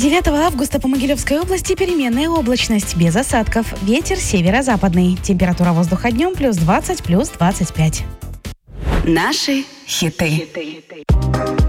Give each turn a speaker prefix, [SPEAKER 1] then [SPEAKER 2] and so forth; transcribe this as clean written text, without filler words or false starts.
[SPEAKER 1] 9 августа по Могилевской области переменная облачность, без осадков. Ветер северо-западный. Температура воздуха днем плюс 20, плюс 25.
[SPEAKER 2] Наши хиты.